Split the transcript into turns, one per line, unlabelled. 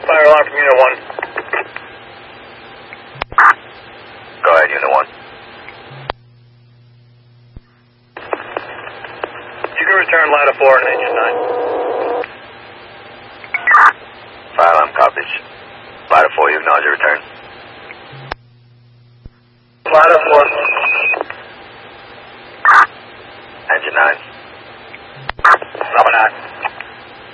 fire alarm from Unit 1.
Go ahead, Unit 1.
You can return ladder 4 and engine 9.
Fire alarm copies. Ladder 4, you acknowledge your return.
Ladder 4.
Engine 9.
Number 9.